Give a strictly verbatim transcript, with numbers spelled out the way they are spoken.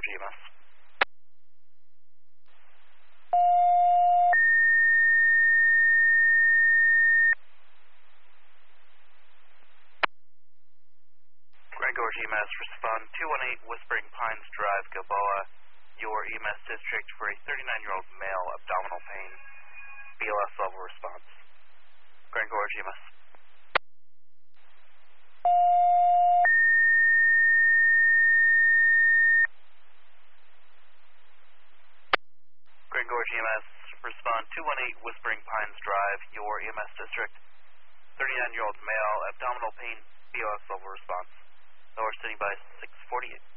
Gorge E M S. Grand Gorge E M S, respond two one eight Whispering Pines Drive, Gilboa, your E M S district for a thirty-nine-year-old male, abdominal pain, B L S level response. Grand Gorge E M S. Grand Gorge E M S, respond two one eight Whispering Pines Drive, your E M S district, thirty-nine-year-old male, abdominal pain, B L S level response. Lower sitting by six forty-eight.